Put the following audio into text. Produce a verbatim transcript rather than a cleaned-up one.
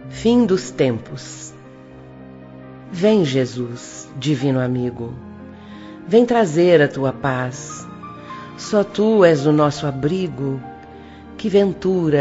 Fim dos tempos. Vem, Jesus, divino amigo, vem trazer a tua paz. Só tu és o nosso abrigo, que ventura